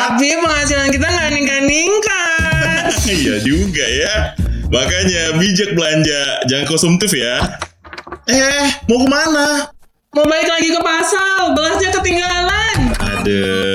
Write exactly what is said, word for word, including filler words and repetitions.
Tapi penghasilan kita nggak ningkat-ningkat. Iya juga ya. Makanya bijak belanja, jangan konsumtif ya. Eh, mau kemana? Mau balik lagi ke pasar, belasnya ketinggalan. Aduh.